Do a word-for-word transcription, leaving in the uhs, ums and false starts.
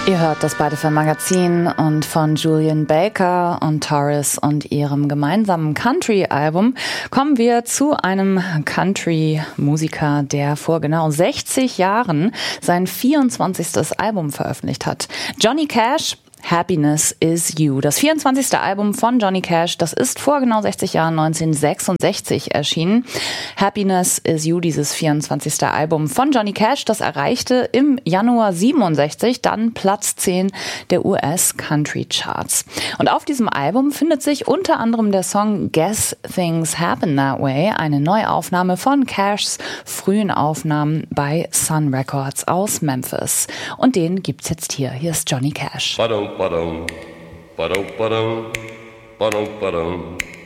Ihr hört das beide für Magazin und von Julian Baker und Taurus und ihrem gemeinsamen Country-Album kommen wir zu einem Country-Musiker, der vor genau sechzig Jahren sein vierundzwanzigstes Album veröffentlicht hat. Johnny Cash. Happiness is You. Das vierundzwanzigste Album von Johnny Cash, das ist vor genau sechzig Jahren neunzehnhundertsechsundsechzig erschienen. Happiness is You, dieses vierundzwanzigste Album von Johnny Cash, das erreichte im Januar siebenundsechzig dann Platz zehn der U S Country Charts. Und auf diesem Album findet sich unter anderem der Song Guess Things Happen That Way, eine Neuaufnahme von Cashs frühen Aufnahmen bei Sun Records aus Memphis. Und den gibt's jetzt hier. Hier ist Johnny Cash. Ba-dum, ba-dum, ba-dum, ba-dum, ba-dum, ba-dum.